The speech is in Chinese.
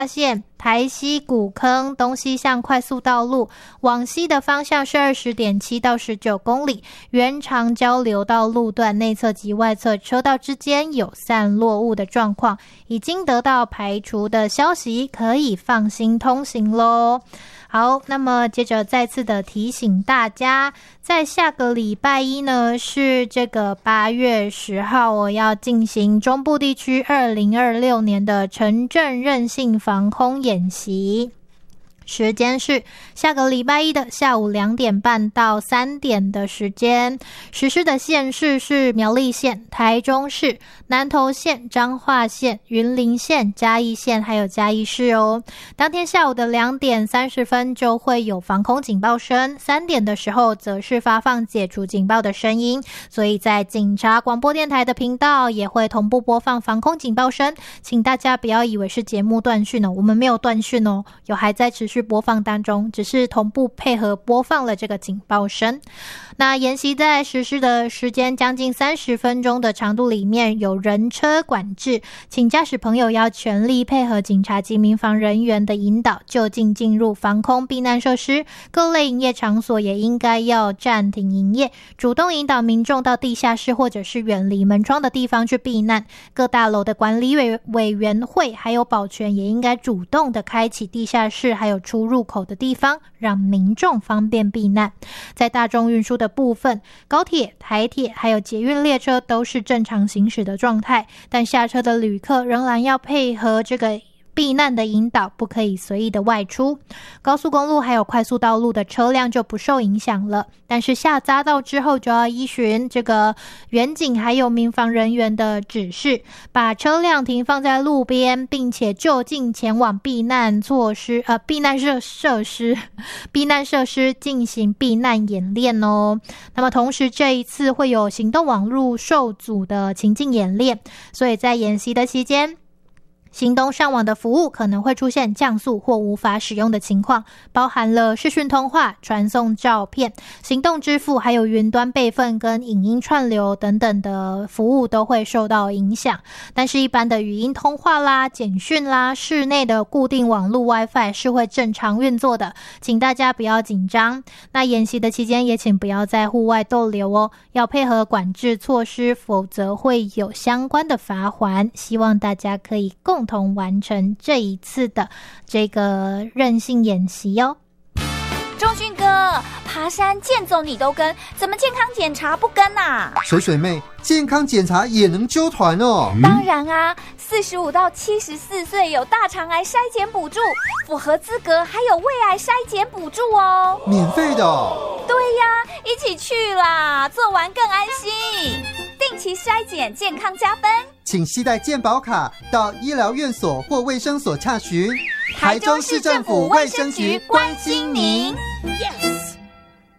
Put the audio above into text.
线台西古坑东西向快速道路往西的方向是 20.7 到19公里，原长交流道路段内侧及外侧车道之间有散落物的状况，已经得到排除的消息，可以放心通行咯。好，那么接着再次的提醒大家，在下个礼拜一呢，是这个8月10号，我要进行中部地区2026年的城镇韧性防空演习。时间是下个礼拜一的下午2点半到3点的时间，实施的县市是苗栗县、台中市、南投县、彰化县、云林县、嘉义县还有嘉义市哦。当天下午的2点30分就会有防空警报声，3点的时候则是发放解除警报的声音，所以在警察广播电台的频道也会同步播放防空警报声，请大家不要以为是节目断讯哦，我们没有断讯哦，有还在持续播放当中，只是同步配合播放了这个警报声。那演习在实施的时间将近30分钟的长度里面有人车管制，请驾驶朋友要全力配合警察及民防人员的引导，就近进入防空避难设施，各类营业场所也应该要暂停营业，主动引导民众到地下室或者是远离门窗的地方去避难。各大楼的管理委员会还有保全也应该主动的开启地下室还有出入口的地方，让民众方便避难。在大众运输的部分，高铁、台铁还有捷运列车都是正常行驶的状态，但下车的旅客仍然要配合这个避难的引导，不可以随意的外出。高速公路还有快速道路的车辆就不受影响了，但是下匝道之后就要依循这个远警还有民防人员的指示，把车辆停放在路边，并且就近前往避难设施进行避难演练哦。那么同时这一次会有行动网路受阻的情境演练，所以在演习的期间，行动上网的服务可能会出现降速或无法使用的情况，包含了视讯通话、传送照片、行动支付还有云端备份跟影音串流等等的服务都会受到影响。但是一般的语音通话啦、简讯啦、室内的固定网路 WiFi 是会正常运作的，请大家不要紧张。那演习的期间也请不要在户外逗留哦，要配合管制措施，否则会有相关的罚锾。希望大家可以共同完成这一次的这个韧性演习哦。 仲勋哥，爬山健走你都跟，怎么健康检查不跟啊？ 水水妹，健康检查也能揪团哦？ 当然啊，45到74岁有大肠癌筛检补助，符合资格还有胃癌筛检补助哦。 免费的哦？ 对呀，一起去啦，做完更安心。定期筛检，健康加分。 请携带健保卡到医疗院所或卫生所洽询。 台中市政府卫生局关心您。Yes。